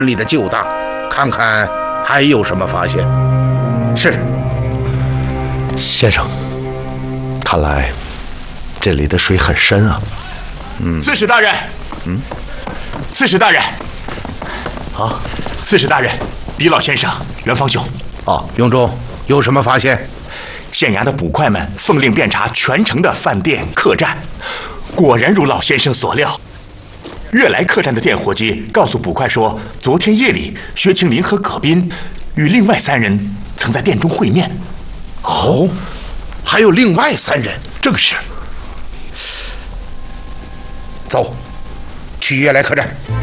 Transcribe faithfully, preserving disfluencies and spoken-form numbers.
里的旧档，看看还有什么发现。是， 先生，看来这里的水很深啊。 嗯，刺史大人，嗯，刺史大人， 啊， 刺史大人，李老先生，袁方兄。 哦，永忠有什么发现？ 县衙的捕快们奉令遍查全城的饭店、客栈，果然如老先生所料。悦来客栈的店伙计告诉捕快说，昨天夜里薛庆林和葛斌与另外三人曾在店中会面。 哦，还有另外三人？ 正是。 走，去悦来客栈。